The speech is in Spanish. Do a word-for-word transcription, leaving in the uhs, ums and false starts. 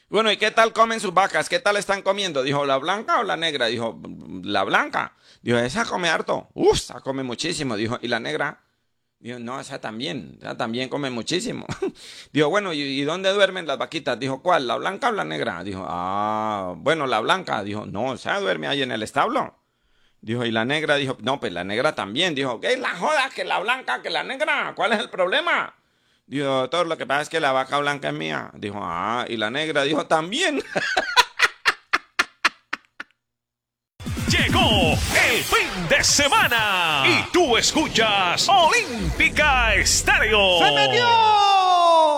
Bueno, ¿y qué tal comen sus vacas? ¿Qué tal están comiendo? Dijo, ¿la blanca o la negra? Dijo, la blanca. Dijo, esa come harto. Uf, esa come muchísimo. Dijo, ¿y la negra? Dijo, no, esa también, esa también come muchísimo. Dijo, bueno, ¿y, y dónde duermen las vaquitas? Dijo, ¿cuál? ¿La blanca o la negra? Dijo, ah, bueno, la blanca. Dijo, no, o sea, duerme ahí en el establo. Dijo, y la negra, dijo, no, pues la negra también. Dijo, ¿qué es la joda? Que la blanca, que la negra. ¿Cuál es el problema? Dijo, doctor, lo que pasa es que la vaca blanca es mía. Dijo, ah, y la negra, dijo, también. Llegó el fin de semana y tú escuchas Olímpica Estéreo. ¡Se metió!